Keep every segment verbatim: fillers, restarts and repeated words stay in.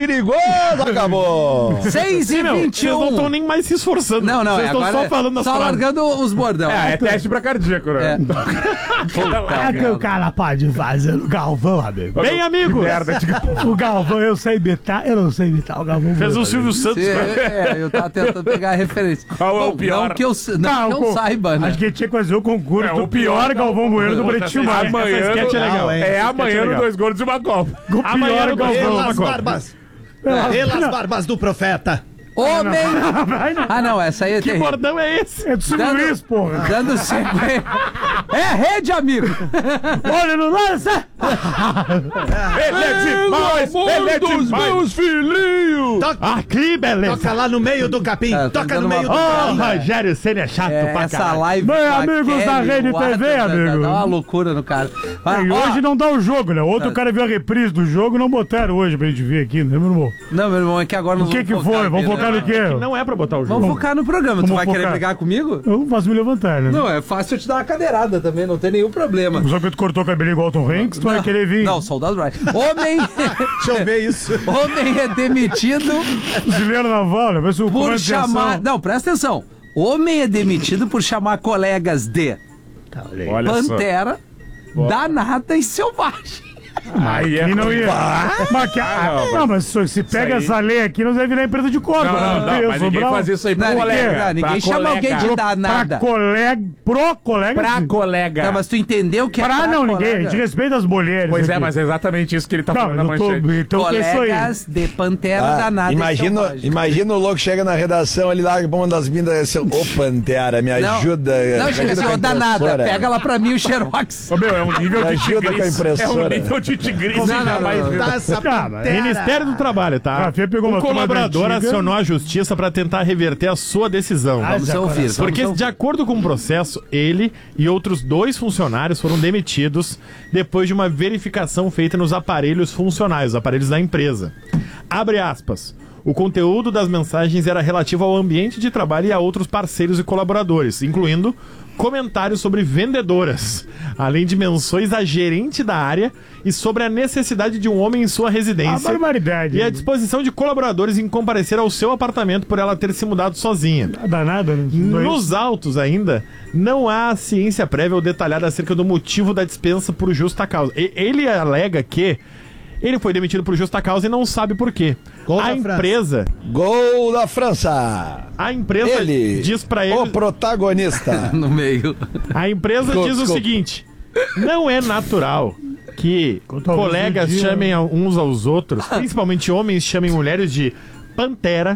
perigoso, acabou. seis e vinte e um. Vocês não estão nem mais se esforçando. Não, não, Vocês é estão agora só falando as só frases. largando os bordão. É, é teste pra cardíaco, né? É. É que o cara pode fazer o Galvão, amigo. Bem, amigo. Merda, O Galvão, eu sei imitar, eu não sei imitar o Galvão. Fez o Silvio Santos. Sim, é, eu tava tentando pegar a referência. Qual é o Bom, pior? Não que eu, não que eu o- saiba, né? Acho que tinha que fazer o concurso É, do o pior pior Galvão Bueno do Pretinho Essa- Básico. Amanhã, Essa sketch é legal. Não, é, é, amanhã no legal. Dois Gordos e uma Copa. O Amanhã pior no Galvão. Pelas Copa. barbas. Pelas- Pelas Não, barbas do profeta. Homem! vai não. Ah, não, essa aí é Que terrível. bordão é esse? É do Silvio Dando- Luiz, porra. Dando sequência. É rede, amigo! Olha no lança. Ele é demais! Ele é demais! filhinhos. Toca, Aqui, beleza. toca lá no meio do capim. Ah, tá toca dando no meio do uma- Ô, capim. Rogério, você é chato É, pra essa caralho. live. Bem, com a amigos da Kelly, Rede o Watson, T V, dá- amigo. Dá uma loucura no cara. Ah, E ó, hoje não dá o jogo, né? Outro cara viu a reprise do jogo e não botaram hoje pra gente ver aqui, né, meu irmão? Não, meu irmão, é que agora O nós que que vamos foi? focar Vamos aqui, focar né? no quê? Não é pra botar o jogo. Vamos focar no programa. Tu Vamos vai querer focar. brigar comigo? Eu faço me levantar, né? Não, é fácil eu te dar uma cadeirada também, não tem nenhum problema. Só que tu cortou o cabelinho igual o Tom Hanks, tu vai querer vir. Não, Soldado Ryan. Homem, Deixa eu ver isso. homem é demitido Fuzileiro naval, né? Vai ser o por comando de chamar... ação. Não, presta atenção. Homem é demitido por chamar colegas de Olha só. pantera, danada e selvagem. Aí é E não ia. Mas que- Ah, não, não, mas se se pega aí- essa lei aqui, nós vai virar empresa de cota. Não, não, não, mas ninguém faz isso aí pra Não, colega. ninguém, não, ninguém pra chama colega. alguém de Pra danada. colega, pro colega. Pra sim. colega. Tá, mas tu entendeu que é Pra pra não, ninguém. A colega? gente respeita as mulheres. Pois é, aqui. mas é exatamente isso que ele tá Não, falando na eu tô, manchete. então que é isso aí. Colegas de pantera, Ah, danada e imagina, selvagem. imagina o louco chega na redação, ele larga pra uma das vindas e assim, ô Pantera, me Não, ajuda. não, me chega ajuda assim, com a ô danada, impressora." pega lá pra mim o Xerox. Ô, meu, é um nível Me de ajuda com a tigrice. É um impressora. nível de tigrice Não, não, jamais não, não. visto. Tá essa Cara, Pantera. Ministério do Trabalho, tá? Rafinha pegou uma O colaborador tomada antiga. acionou a justiça para tentar reverter a sua decisão. Ah, Vamos Zé ouvir. Coração. Porque, vamos de acordo com o processo, ele e outros dois funcionários foram demitidos depois de uma verificação feita nos aparelhos funcionais, os aparelhos da empresa. Abre aspas. O conteúdo das mensagens era relativo ao ambiente de trabalho e a outros parceiros e colaboradores, incluindo comentários sobre vendedoras, além de menções à gerente da área e sobre a necessidade de um homem em sua Ah, residência barbaridade. e a disposição de colaboradores em comparecer ao seu apartamento por ela ter se mudado sozinha. Danada, né? Nos autos ainda, não há ciência prévia ou detalhada acerca do motivo da dispensa por justa causa. E- ele alega que ele foi demitido por justa causa e não sabe por quê. Gol A da França. empresa, Gol da França. a empresa Ele, diz pra o ele, protagonista. no meio. a empresa Gol, diz o desculpa. seguinte: não é natural que Conta alguns colegas dias, chamem a- uns aos outros, principalmente homens chamem mulheres de pantera,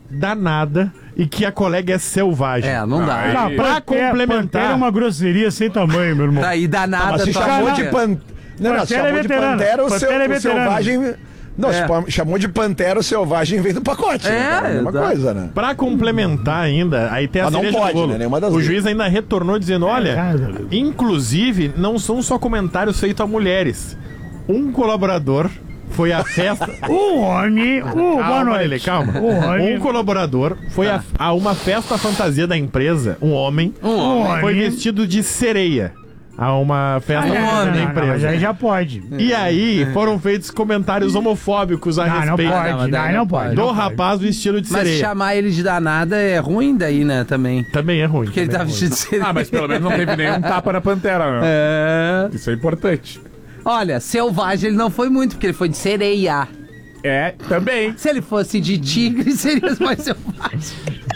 danada e que a colega é selvagem. É, não dá. Aí- Tá, Pra pantera- complementar- pantera é uma grosseria sem tamanho, meu irmão. Tá aí danada. Mas se tua chamou mulher. de pan... Não, não, se Pantera é chamou de veterano. Pantera, o, seu, Pantera é o veterano. selvagem... Não, É. se chamou de Pantera, o selvagem vem do pacote. É, né, cara? A mesma exato. coisa, né? Pra complementar ainda, aí tem a Mas não cereja pode, do bolo. né? Nenhuma das O duas. juiz ainda retornou dizendo, olha, cara. inclusive, não são só comentários feitos a mulheres. Um colaborador foi à festa... O homem. O boa Calma, noite. Lelê, calma. O homem. Um colaborador foi a, a uma festa fantasia da empresa, um homem, Um homem. foi homem. vestido de sereia a uma festa Ah, fantasia não, da não, mas empresa. aí já pode. E aí foram feitos comentários homofóbicos a Não, não respeito pode. não, mas daí Não, não não pode. do não pode. rapaz vestido de Mas sereia. chamar ele de danada é ruim daí, né, também. Também é ruim. Porque ele também tá é ruim. vestido de sereia. Ah, mas pelo menos não teve nenhum tapa na Pantera, meu. É... Isso é importante. Olha, selvagem ele não foi muito, porque ele foi de sereia. É, também. Se ele fosse de tigre, seria mais selvagem.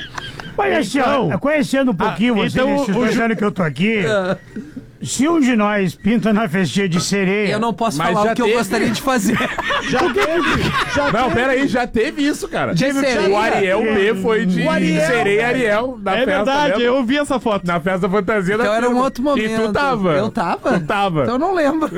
Mas assim, ó, conhecendo um pouquinho Ah, você, então nesses o dois ju- anos que eu tô aqui, se um de nós pinta na festinha de sereia... Eu não posso Mas falar já o que eu teve. gostaria de fazer. Já teve, já Não, teve. pera aí, já teve isso, cara. De sereia? O Ariel B foi de O Ariel, sereia Ariel na É festa. verdade, lembra? eu vi essa foto. Na festa fantasia da Então era um turma. outro momento. E tu tava. Eu tava? Tu tava. Então eu não lembro.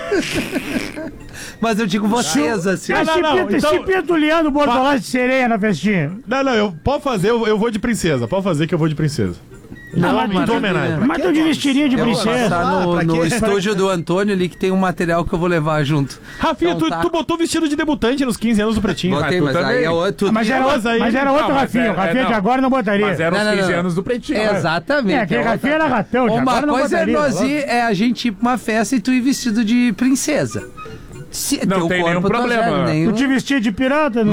Mas eu digo vocês, assim. Mas Não, se não, pinta, então- se pinta o Leandro Bortolatti de sereia na festinha. Não, não, eu pode fazer, eu, eu vou de princesa. Pode fazer que eu vou de princesa. Não, Não, mas- em tua homenagem. Mas tu de vestidinha de Eu vou princesa. passar no, Pra no quê? estúdio do Antônio ali que tem um material que eu vou levar junto. Rafinha, Então tu, tá. tu botou vestido de debutante nos quinze anos do Pretinho. Botei, tu mas também. aí é outro. Mas era, Mas outro, aí- mas era outro Não, mas Rafinha. é- o Rafinha é, de não. agora não botaria. Mas era Não, os não, quinze não. anos do Pretinho. Exatamente. É, aquele outra- Rafinha era ratão. de Uma agora não coisa é botaria, nós tá ir, é a gente ir pra uma festa e tu ir vestido de princesa. Se, Não teu tem corpo nenhum tá problema. zero, Tu nenhum- te vestia de pirata?